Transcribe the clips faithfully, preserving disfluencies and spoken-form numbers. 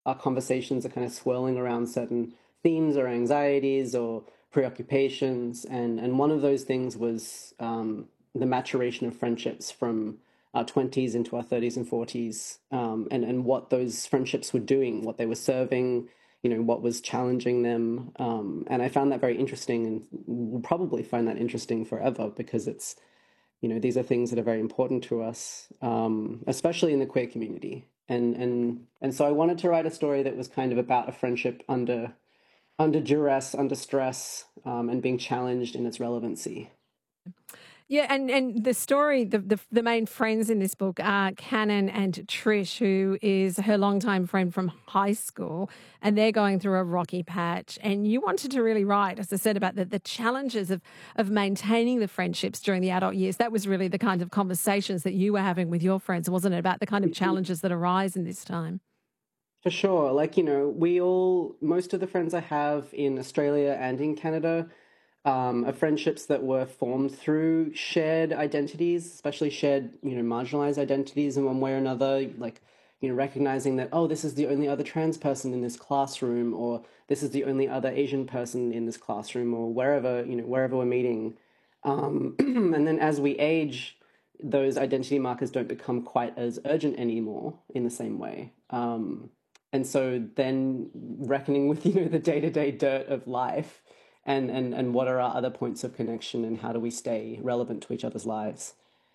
our conversations are kind of swirling around certain themes or anxieties or preoccupations. And, and one of those things was um, the maturation of friendships from our twenties into our thirties and forties, um, and, and what those friendships were doing, what they were serving, you know, what was challenging them. Um, and I found that very interesting and will probably find that interesting forever because it's, you know, these are things that are very important to us, um, especially in the queer community. And and and so I wanted to write a story that was kind of about a friendship under under duress, under stress, um, and being challenged in its relevancy. Yeah, and and the story, the, the the main friends in this book are Cannon and Trish, who is her longtime friend from high school, and they're going through a rocky patch. And you wanted to really write, as I said, about the, the challenges of of maintaining the friendships during the adult years. That was really the kind of conversations that you were having with your friends, wasn't it? About the kind of challenges that arise in this time. For sure. Like, you know, we all, most of the friends I have in Australia and in Canada, um, are friendships that were formed through shared identities, especially shared, you know, marginalized identities in one way or another. Like, you know, recognizing that, oh, this is the only other trans person in this classroom, or this is the only other Asian person in this classroom, or wherever, you know, wherever we're meeting. Um, and then as we age, those identity markers don't become quite as urgent anymore in the same way. Um, and so then reckoning with, you know, the day-to-day dirt of life, and, and, and what are our other points of connection and how do we stay relevant to each other's lives.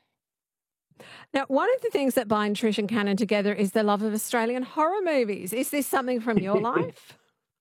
Now, one of the things that bind Trish and Cannon together is their love of Australian horror movies. Is this something from your life?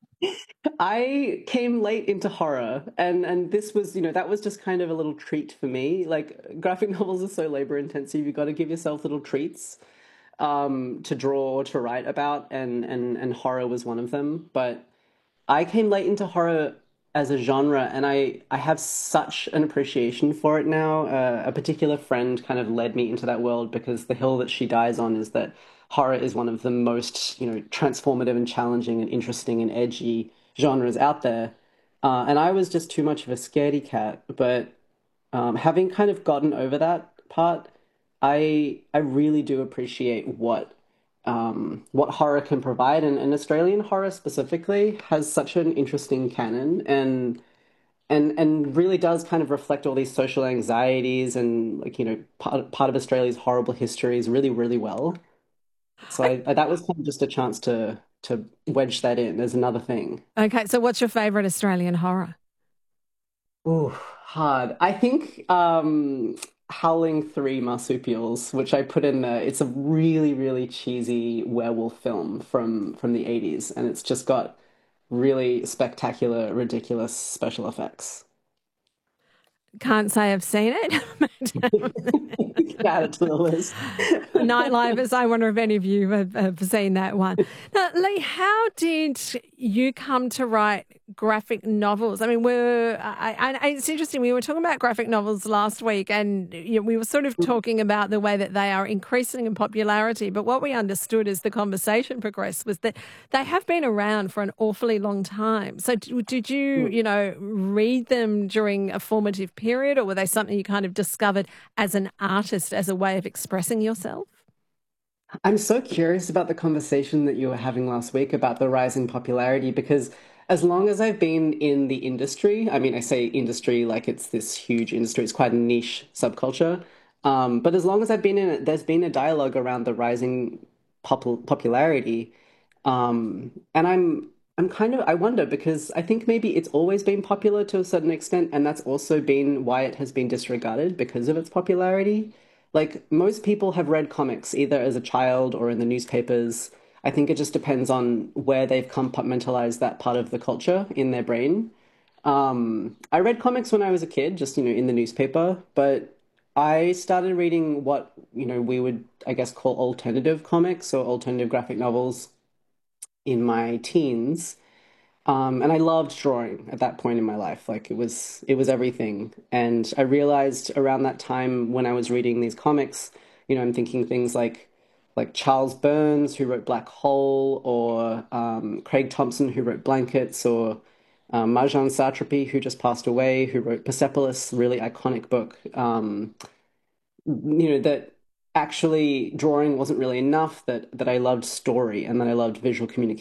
I came late into horror, and and this was, you know, that was just kind of a little treat for me. Like, graphic novels are so labor intensive, you've got to give yourself little treats um, to draw or to write about, and and and horror was one of them. But I came late into horror as a genre, and I I have such an appreciation for it now. Uh, a particular friend kind of led me into that world because the hill that she dies on is that horror is one of the most, you know, transformative and challenging and interesting and edgy genres out there. Uh, and I was just too much of a scaredy cat. But um, having kind of gotten over that part, I I really do appreciate what um, what horror can provide, and, and Australian horror specifically has such an interesting canon, and and and really does kind of reflect all these social anxieties and, like, you know, part part of Australia's horrible histories really really well. So I, I, that was kind of just a chance to to wedge that in as another thing. Okay, so what's your favourite Australian horror? Ooh, hard. I think um Howling Three Marsupials, which I put in there. It's a really, really cheesy werewolf film from from the eighties, and it's just got really spectacular, ridiculous special effects. Can't say I've seen it. Add it to the list. Nightlivers, I wonder if any of you have, have seen that one. Now, Lee, how did you come to write graphic novels? I mean, we're, I, I, it's interesting, we were talking about graphic novels last week, and you know, we were sort of talking about the way that they are increasing in popularity, but what we understood as the conversation progressed was that they have been around for an awfully long time. So d- did you, you know, read them during a formative period, or were they something you kind of discovered as an artist, as a way of expressing yourself? I'm so curious about the conversation that you were having last week about the rising popularity, because as long as I've been in the industry, I mean, I say industry like it's this huge industry, it's quite a niche subculture. Um, but as long as I've been in it, there's been a dialogue around the rising popul popularity. Um, and I'm I'm kind of, I wonder, because I think maybe it's always been popular to a certain extent, and that's also been why it has been disregarded because of its popularity. Like, most people have read comics either as a child or in the newspapers. I think it just depends on where they've compartmentalized that part of the culture in their brain. Um, I read comics when I was a kid, just, you know, in the newspaper, but I started reading what, you know, we would, I guess, call alternative comics or alternative graphic novels in my teens. Um, and I loved drawing at that point in my life. Like, it was it was everything. And I realized around that time when I was reading these comics, you know, I'm thinking things like like Charles Burns, who wrote Black Hole, or um, Craig Thompson, who wrote Blankets, or um, Marjane Satrapi, who just passed away, who wrote Persepolis, really iconic book. Um, you know, that actually drawing wasn't really enough, that that I loved story and that I loved visual communication.